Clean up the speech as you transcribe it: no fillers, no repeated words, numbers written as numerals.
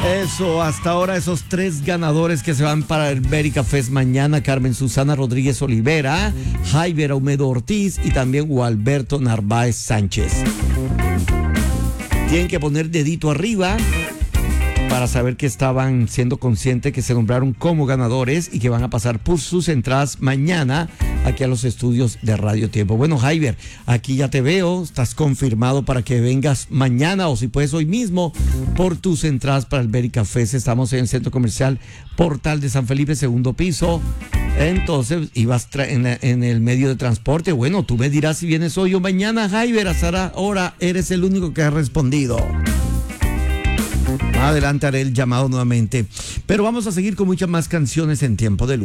Eso, hasta ahora esos 3 ganadores que se van para el Bérica Fest mañana: Carmen Susana Rodríguez Olivera, Jaiber Aumedo Ortiz y también Gualberto Narváez Sánchez. Tienen que poner dedito arriba para saber que estaban siendo conscientes que se nombraron como ganadores y que van a pasar por sus entradas mañana aquí a los estudios de Radio Tiempo. Bueno, Jaiber, aquí ya te veo, estás confirmado para que vengas mañana o si puedes hoy mismo por tus entradas para el Bérica Fest. Estamos en el Centro Comercial Portal de San Felipe, segundo piso. Entonces, ibas en el medio de transporte. Bueno, tú me dirás si vienes hoy o mañana, Jaiber. Hasta ahora eres el único que ha respondido. Más adelante haré el llamado nuevamente. Pero vamos a seguir con muchas más canciones en Tiempo de Luz.